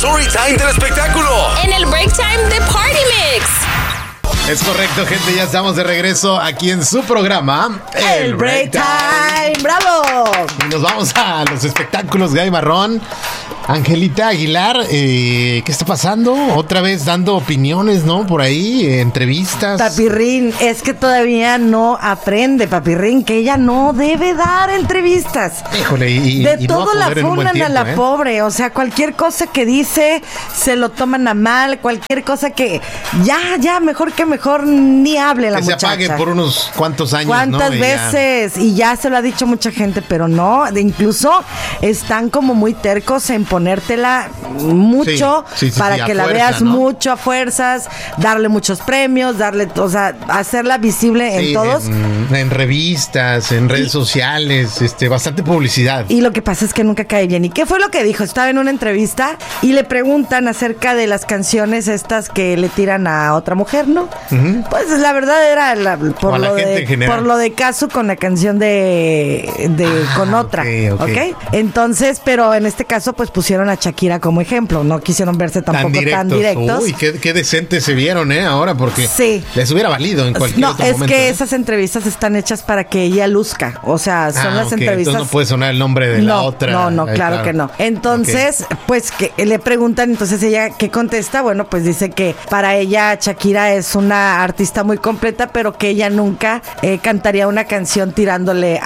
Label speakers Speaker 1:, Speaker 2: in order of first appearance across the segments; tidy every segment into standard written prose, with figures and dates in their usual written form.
Speaker 1: story time del espectáculo.
Speaker 2: En el break time de Party Mix.
Speaker 3: Es correcto, gente, ya estamos de regreso aquí en su programa
Speaker 4: El Break Time. ¡Bravo!
Speaker 3: Y nos vamos a los espectáculos, Gaby Marrón. Angelita Aguilar, ¿qué está pasando? Otra vez dando opiniones, ¿no? Por ahí, entrevistas.
Speaker 4: Papirrín, es que todavía no aprende, Papirrín, que ella no debe dar entrevistas.
Speaker 3: Híjole,
Speaker 4: de todo la funan a la pobre, o sea, cualquier cosa que dice se lo toman a mal, cualquier cosa que ya, mejor ni hable la muchacha.
Speaker 3: Que se apague por unos cuantos años,
Speaker 4: ¿Cuántas veces? Y ya se lo ha dicho mucha gente, pero no, incluso están como muy tercos en ponértela mucho para que la veas, ¿no? Mucho a fuerzas, darle muchos premios, o sea, hacerla visible en todos.
Speaker 3: En revistas, en redes sociales, bastante publicidad.
Speaker 4: Y lo que pasa es que nunca cae bien. ¿Y qué fue lo que dijo? Estaba en una entrevista y le preguntan acerca de las canciones estas que le tiran a otra mujer, ¿no? Uh-huh. Pues la verdad era por lo de Casu con la canción con otra, okay. Entonces, pero en este caso pues pusieron a Shakira como ejemplo, no quisieron verse tampoco tan directos.
Speaker 3: Uy, qué decentes se vieron, ahora, porque les hubiera valido en cualquier otro momento.
Speaker 4: No, es que esas entrevistas están hechas para que ella luzca, o sea, son las entrevistas.
Speaker 3: Entonces no puede sonar el nombre de la otra.
Speaker 4: No, claro que no. Entonces, pues que le preguntan, entonces ella, ¿qué contesta? Bueno, pues dice que para ella Shakira es una artista muy completa, pero que ella nunca cantaría una canción tirándole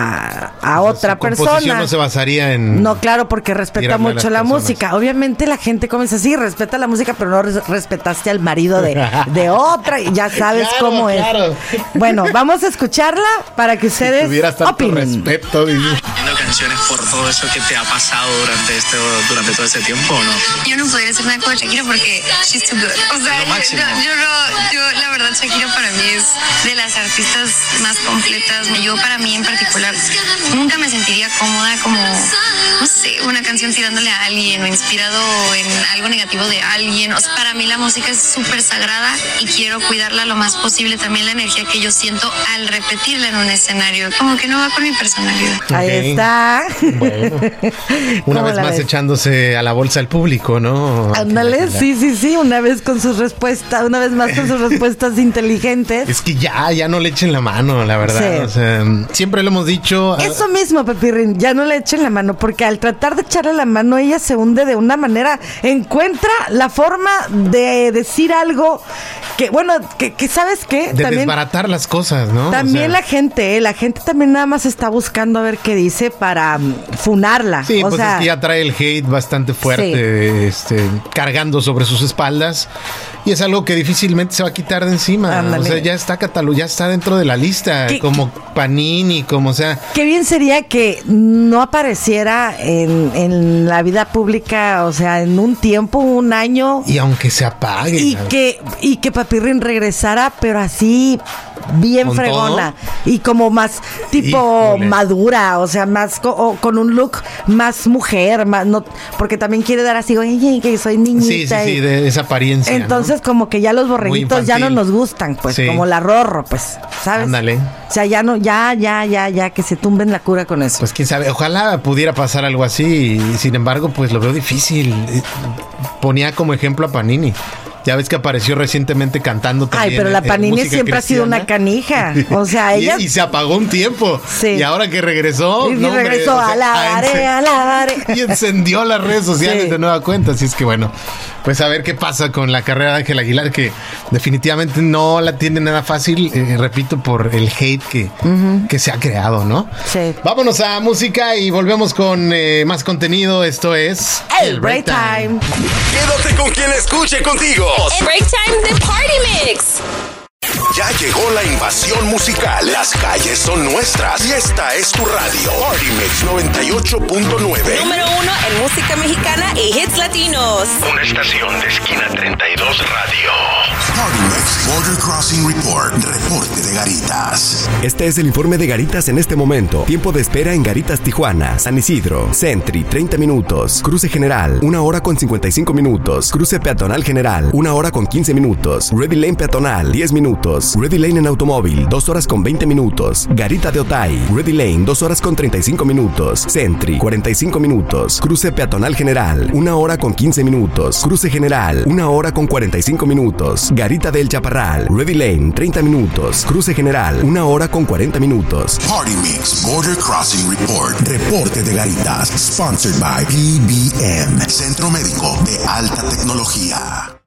Speaker 4: a otra persona.
Speaker 3: No se basaría en...
Speaker 4: No, claro, porque respeta mucho la música. Obviamente la gente comienza así, respeta la música, pero no respetaste al marido de otra, y ya sabes cómo es. Bueno, vamos a escucharla para que ustedes opinen.
Speaker 3: Respeto,
Speaker 5: canciones por todo eso que te ha pasado durante todo ese tiempo, ¿o no?
Speaker 6: Yo no podría hacer nada con Shakira porque she's too good. O sea, yo la verdad, Shakira para mí es de las artistas más completas. Yo para mí en particular nunca me sentiría cómoda como, no sé, una canción tirándole a alguien o inspirado en algo negativo de alguien. O sea, para mí la música es súper sagrada y quiero cuidarla lo más posible. También la energía que yo siento al repetirla en un escenario, como que no va con mi personalidad.
Speaker 4: Ahí está.
Speaker 3: Bueno, una vez más echándose a la bolsa al público, ¿no?
Speaker 4: Ándale, sí, una vez más con sus respuestas inteligentes.
Speaker 3: Es que ya no le echen la mano, la verdad. Sí. O sea, siempre lo hemos dicho.
Speaker 4: Eso mismo, Pepirrín, ya no le echen la mano, porque al tratar de echarle la mano, ella se hunde de una manera, encuentra la forma de decir algo que, bueno, que ¿sabes qué?
Speaker 3: De también desbaratar las cosas, ¿no?
Speaker 4: También la gente también nada más está buscando a ver qué dice para funarla.
Speaker 3: Sí, pues es que ya trae el hate bastante fuerte, cargando sobre sus espaldas. Y es algo que difícilmente se va a quitar de encima. Ándale. O sea, ya está ya está dentro de la lista, como Panini, como sea. Qué
Speaker 4: bien sería que no apareciera en la vida pública, o sea, en un tiempo, un año.
Speaker 3: Y aunque se apague.
Speaker 4: Y que Papirrín regresara, pero así bien ¿con fregona todo? Y como más tipo madura, o sea, más con un look más mujer, más no, porque también quiere dar así, oye, que soy niñita.
Speaker 3: Sí, de esa apariencia.
Speaker 4: Entonces, ¿no? Como que ya los borreguitos ya no nos gustan, pues, como la Rorro, pues, ¿sabes?
Speaker 3: Ándale.
Speaker 4: O sea, ya no, ya, que se tumben la cura con eso.
Speaker 3: Pues quién sabe, ojalá pudiera pasar algo así, y sin embargo, pues lo veo difícil. Ponía como ejemplo a Panini. Ya ves que apareció recientemente cantando también.
Speaker 4: Ay, pero la Panini siempre ha sido una canija. O sea, ella...
Speaker 3: Y se apagó un tiempo.
Speaker 4: Sí.
Speaker 3: Y ahora que regresó...
Speaker 4: regresó a la
Speaker 3: Y encendió las redes sociales de nueva cuenta. Así es que bueno, pues a ver qué pasa con la carrera de Ángel Aguilar, que definitivamente no la tiene nada fácil, repito, por el hate que se ha creado, ¿no?
Speaker 4: Sí.
Speaker 3: Vámonos a música y volvemos con más contenido. Esto es...
Speaker 4: El Break Time.
Speaker 1: Quédate con quien escuche contigo.
Speaker 2: El Break Time de Party Mix.
Speaker 1: Ya llegó la invasión musical. Las calles son nuestras y esta es tu radio. Party Mix 98.9.
Speaker 2: Número 1 en música mexicana y hits latinos.
Speaker 1: Una estación de esquina 32 radio. Party Mix Border Crossing Report. Reporte de Garitas.
Speaker 7: Este es el informe de Garitas en este momento. Tiempo de espera en Garitas, Tijuana. San Isidro, Sentry, 30 minutos. Cruce General, 1 hora con 55 minutos. Cruce Peatonal General, 1 hora con 15 minutos. Ready Lane Peatonal, 10 minutos. minutos. Ready Lane en automóvil, 2 horas con 20 minutos. Garita de Otay, Ready Lane, 2 horas con 35 minutos. Sentry, 45 minutos. Cruce peatonal general, 1 hora con 15 minutos. Cruce general, 1 hora con 45 minutos. Garita del Chaparral, Ready Lane, 30 minutos. Cruce general, 1 hora con 40 minutos.
Speaker 1: Party Mix Border Crossing Report. Reporte de garitas. Sponsored by PBM, Centro Médico de Alta Tecnología.